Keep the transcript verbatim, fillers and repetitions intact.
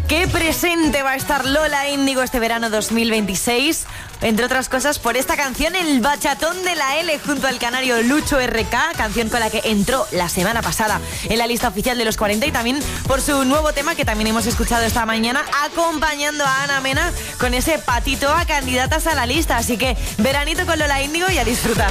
Qué presente va a estar Lola Índigo este verano dos mil veintiséis. Entre otras cosas por esta canción, El Bachatón de la L, junto al canario Lucho R K, canción con la que entró la semana pasada en la lista oficial de los cuarenta, y también por su nuevo tema que también hemos escuchado esta mañana, acompañando a Ana Mena con ese patito a candidatas a la lista. Así que veranito con Lola Índigo y a disfrutar.